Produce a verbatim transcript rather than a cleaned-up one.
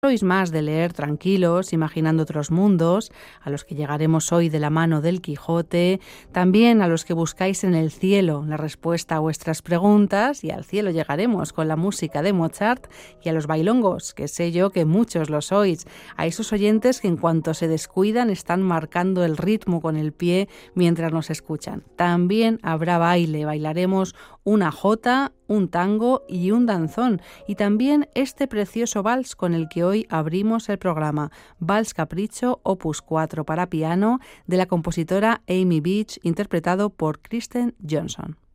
sois más de leer tranquilos, imaginando otros mundos, a los que llegaremos hoy de la mano del Quijote, también a los que buscáis en el cielo la respuesta a vuestras preguntas, y al cielo llegaremos con la música de Mozart, y a los bailongos, que sé yo que muchos lo sois, a esos oyentes que en cuanto se descuidan están marcando el ritmo con el pie mientras nos escuchan. También habrá baile, bailaremos una jota, un tango y un danzón, y también este precioso vals con el que hoy abrimos el programa, Vals Capricho opus cuatro para piano de la compositora Amy Beach, interpretado por Kristen Johnson.